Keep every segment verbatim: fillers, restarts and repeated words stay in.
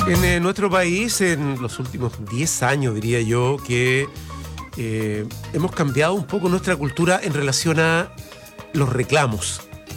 En eh, nuestro país, en los últimos diez años, diría yo, que eh, hemos cambiado un poco nuestra cultura en relación a los reclamos.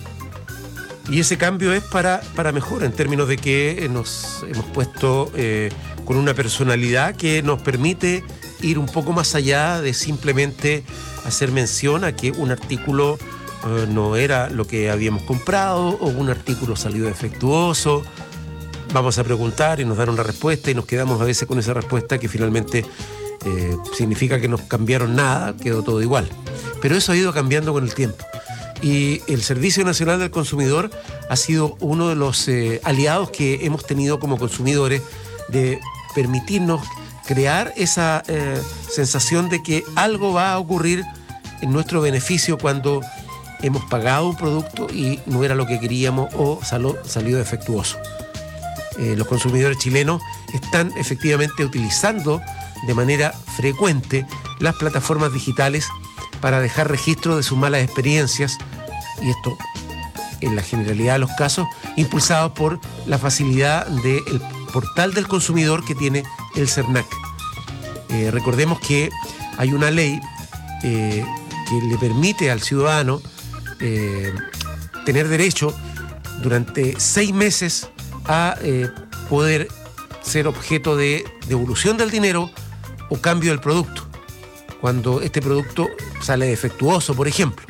Y ese cambio es para, para mejor, en términos de que nos hemos puesto eh, con una personalidad que nos permite ir un poco más allá de simplemente hacer mención a que un artículo eh, no era lo que habíamos comprado o un artículo salió defectuoso. Vamos a preguntar y nos dan una respuesta y nos quedamos a veces con esa respuesta que finalmente eh, significa que no cambiaron nada, quedó todo igual. Pero eso ha ido cambiando con el tiempo. Y el Servicio Nacional del Consumidor ha sido uno de los eh, aliados que hemos tenido como consumidores de permitirnos crear esa eh, sensación de que algo va a ocurrir en nuestro beneficio cuando hemos pagado un producto y no era lo que queríamos o salió, salió defectuoso. Eh, los consumidores chilenos están efectivamente utilizando de manera frecuente las plataformas digitales para dejar registro de sus malas experiencias, y esto en la generalidad de los casos impulsados por la facilidad del portal del consumidor que tiene el CERNAC. Eh, recordemos que hay una ley eh, que le permite al ciudadano eh, tener derecho durante seis meses a eh, poder ser objeto de devolución del dinero o cambio del producto, cuando este producto sale defectuoso, por ejemplo,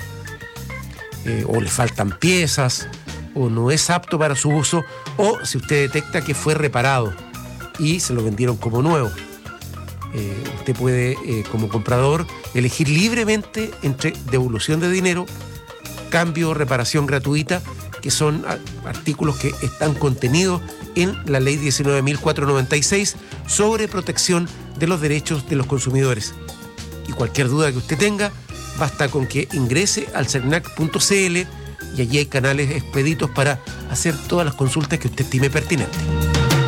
eh, o le faltan piezas, o no es apto para su uso, o si usted detecta que fue reparado y se lo vendieron como nuevo. Eh, usted puede, eh, como comprador, elegir libremente entre devolución de dinero, cambio o reparación gratuita, que son artículos que están contenidos en la ley diecinueve mil cuatrocientos noventa y seis sobre protección de los derechos de los consumidores. Y cualquier duda que usted tenga, basta con que ingrese al cernac punto c l y allí hay canales expeditos para hacer todas las consultas que usted estime pertinentes.